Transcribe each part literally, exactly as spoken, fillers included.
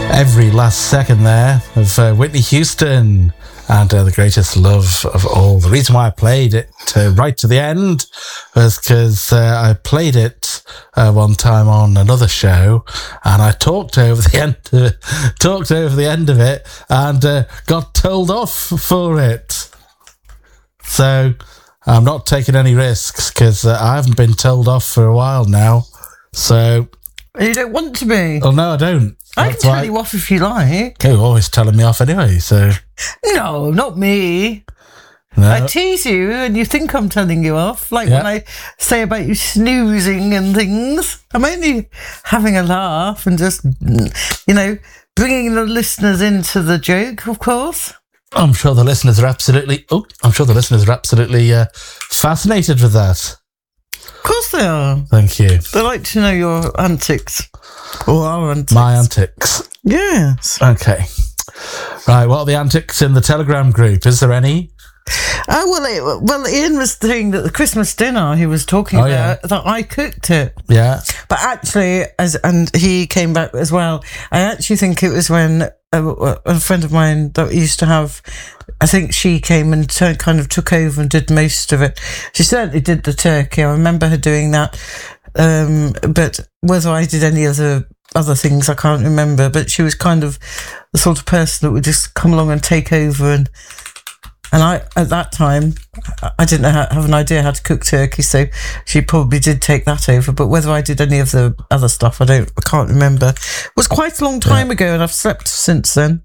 Every last second there of uh, Whitney Houston and uh, The Greatest Love of All. The reason why I played it uh, right to the end was because uh, I played it uh, one time on another show and I talked over the end of it, talked over the end of it and uh, got told off for it. So I'm not taking any risks because uh, I haven't been told off for a while now. So you don't want to be? Oh no, I don't. I can tell you off if you like. You're always telling me off anyway, so... No, not me. No. I tease you and you think I'm telling you off, like Yeah. when I say about you snoozing and things. I'm only having a laugh and just, you know, bringing the listeners into the joke, of course. I'm sure the listeners are absolutely... Oh, I'm sure the listeners are absolutely uh, fascinated with that. Of course they are. Thank you. They like to know your antics. Or our antics. My antics. Yes. Okay. Right, what are the antics in the Telegram group? Is there any? Oh, well, it, well, Ian was saying that the Christmas dinner he was talking Oh, about, yeah. that I cooked it. Yeah. But actually, as and he came back as well, I actually think it was when a, a friend of mine that used to have, I think she came and t- kind of took over and did most of it. She certainly did the turkey. I remember her doing that. Um, but whether I did any other other things, I can't remember. But she was kind of the sort of person that would just come along and take over. And and I, at that time, I didn't know how, have an idea how to cook turkey, so she probably did take that over. But whether I did any of the other stuff, I don't, I can't remember. It was quite a long time yeah. ago, and I've slept since then.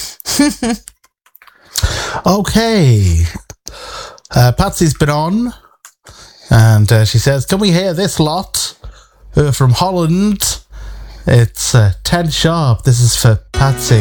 Okay, uh, Patsy's been on. And uh, she says, can we hear this lot uh, from Holland? It's uh, ten sharp. This is for Patsy.